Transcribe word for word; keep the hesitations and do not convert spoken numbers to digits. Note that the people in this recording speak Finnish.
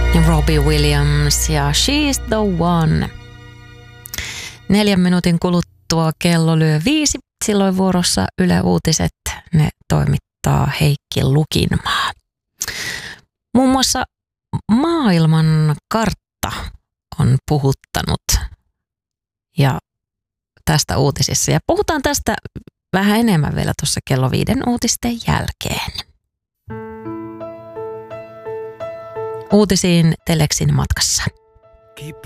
Robbie Williams ja She's the One. Neljän minuutin kuluttua kello lyö viisi. Silloin vuorossa Yle Uutiset. Ne toimittaa Heikki Lukinmaa. Muun muassa maailman kartta on puhuttanut ja tästä uutisissa. Ja puhutaan tästä vähän enemmän vielä tuossa kello viiden uutisten jälkeen. Uutisiin Telexin matkassa. Keep